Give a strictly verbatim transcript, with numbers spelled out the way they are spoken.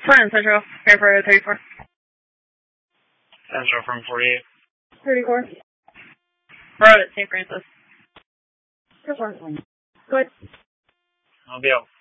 Flint Central, here for thirty-four. Central from forty-eight. thirty-four. Road at Saint Francis. Report. Go ahead. I'll be out.